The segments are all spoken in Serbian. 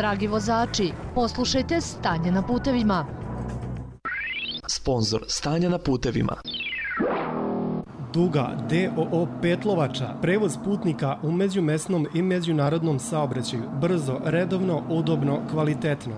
dragi vozači, poslušajte Stanje na putevima. Sponzor Stanja na putevima. Duga DOO Petlovača, prevoz putnika u međumesnom i međunarodnom saobraćaju, brzo, redovno, udobno, kvalitetno.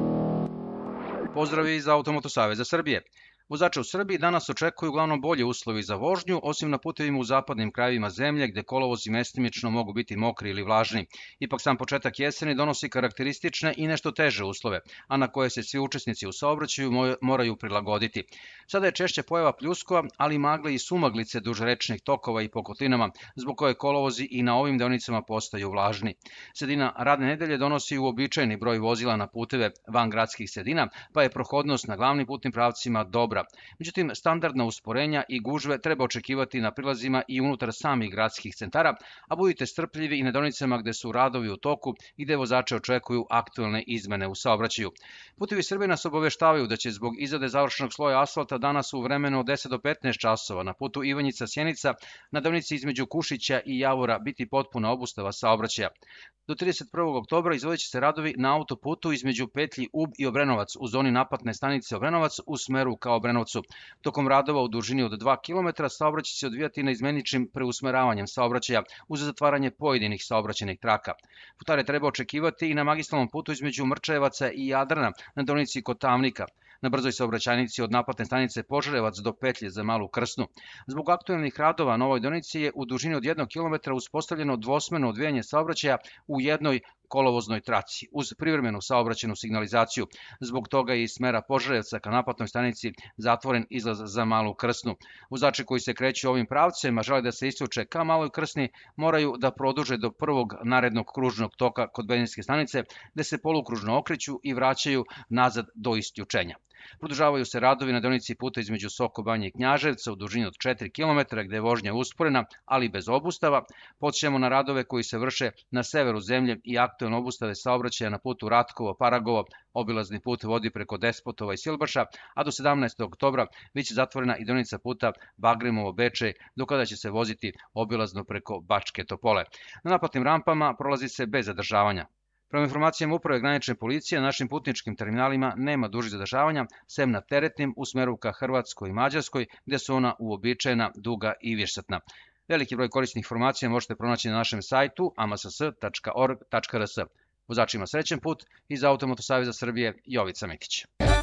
Pozdrav iz Automoto Saveza Srbije. Vozače u Srbiji danas očekuju uglavnom bolje uslovi za vožnju, osim na putevima u zapadnim krajevima zemlje gde kolovozi mestimično mogu biti mokri ili vlažni. Ipak sam početak jeseni donosi karakteristične i nešto teže uslove, a na koje se svi učesnici u saobraćaju moraju prilagoditi. Sada je češće pojava pljuskova, ali i magle i sumaglice duž rečnih tokova i po kotlinama, zbog koje kolovozi i na ovim deonicama postaju vlažni. Sredina radne nedelje donosi uobičajeni broj vozila na puteve van gradskih sredina, pa je prohodnost na glavnim putnim pravcima dobra. Međutim, standardna usporenja i gužve treba očekivati na prilazima i unutar samih gradskih centara, a budite strpljivi i na deonicama gde su radovi u toku i gde vozače očekuju aktuelne izmene u saobraćaju. Putevi Srbije nas obaveštavaju da će zbog izrade završenog sloja asfalta danas u vremenu od 10 do 15 časova na putu Ivanjica-Sjenica na deonici između Kušića i Javora biti potpuna obustava saobraćaja. Do 31. oktobra izvodit će se radovi na autoputu između petlji Ub i Obrenovac u zoni naplatne stanice Obrenovac u smeru ka Obrenovcu. Tokom radova u dužini od 2 km saobraćaj će se odvijati naizmeničnim preusmeravanjem saobraćaja uz zatvaranje pojedinih saobraćajnih traka. Putare treba očekivati i na magistralnom putu između Mrčajevaca i Jadrana na deonici kod Tamnika, na brzoj saobraćajnici od naplatne stanice Požarevac do petlje za Malu Krsnu. Zbog aktuelnih radova na ovoj deonici je u dužini od 1 km uspostavljeno dvosmerno odvijanje saobraćaja u jednoj kolovoznoj traci, uz privremenu saobraćajnu signalizaciju. Zbog toga je iz smera Požarevca ka naplatnoj stanici zatvoren izlaz za Malu Krsnu. Vozači koji se kreću ovim pravcem, a žele da se isključe ka Maloj Krsni, moraju da produže do prvog narednog kružnog toka kod benzinske stanice, gde se polukružno okreću i vraćaju nazad do isključenja. Produžavaju se radovi na deonici puta između Soko Banje i Knjaževca u dužini od 4 km gde je vožnja usporena, ali bez obustava. Podsećamo na radove koji se vrše na severu zemlje i aktuelne obustave saobraćaja na putu Ratkovo-Paragovo. Obilazni put vodi preko Despotova i Silbaša, a do 17. oktobra biće zatvorena i deonica puta Bagremovo-Bečej, do kada će se voziti obilazno preko Bačke Topole. Na naplatnim rampama prolazi se bez zadržavanja. Prema informacijama Uprave granične policije, na našim putničkim terminalima nema dužih zadržavanja, sem na teretnim u smeru ka Hrvatskoj i Mađarskoj, gde su ona uobičajena, duga i višesatna. Veliki broj korisnih informacija možete pronaći na našem sajtu amass.org.rs. Vozačima srećen put, iz Automoto Saveza Srbije, Jovica Mitić.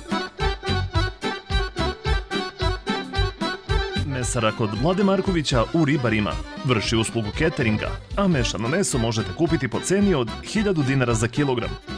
Mesara kod Vlade Markovića u Ribarima vrši uslugu cateringa, a mešano meso možete kupiti po ceni od 1000 dinara za kilogram.